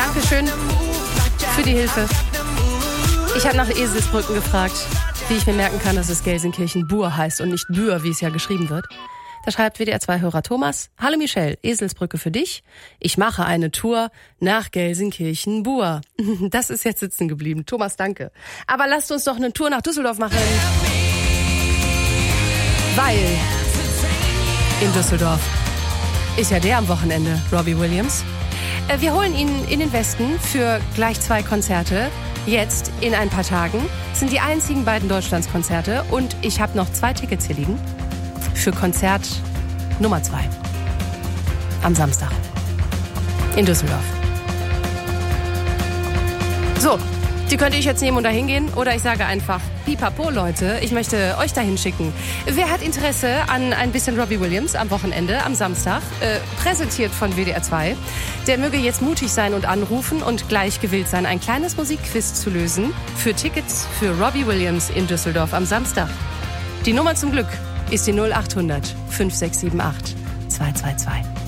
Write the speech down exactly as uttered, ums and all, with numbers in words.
Dankeschön für die Hilfe. Ich habe nach Eselsbrücken gefragt, wie ich mir merken kann, dass es Gelsenkirchen-Bur heißt und nicht Bühr, wie es ja geschrieben wird. Da schreibt W D R zwei-Hörer Thomas: Hallo Michelle, Eselsbrücke für dich. Ich mache eine Tour nach Gelsenkirchen-Bur. Das ist jetzt sitzen geblieben. Thomas, danke. Aber lasst uns doch eine Tour nach Düsseldorf machen. Weil in Düsseldorf ist ja der am Wochenende, Robbie Williams. Wir holen ihn in den Westen für gleich zwei Konzerte. Jetzt, in ein paar Tagen, sind die einzigen beiden Deutschlandskonzerte. Und ich habe noch zwei Tickets hier liegen für Konzert Nummer zwei. Am Samstag. In Düsseldorf. So, die könnte ich jetzt nehmen und dahin gehen. Oder ich sage einfach, pipapo Leute, ich möchte euch dahin schicken. Wer hat Interesse an ein bisschen Robbie Williams am Wochenende, am Samstag, äh, präsentiert von W D R zwei, der möge jetzt mutig sein und anrufen und gleich gewillt sein, ein kleines Musikquiz zu lösen für Tickets für Robbie Williams in Düsseldorf am Samstag. Die Nummer zum Glück ist die null acht hundert fünf sechs sieben acht zwei zwei zwei.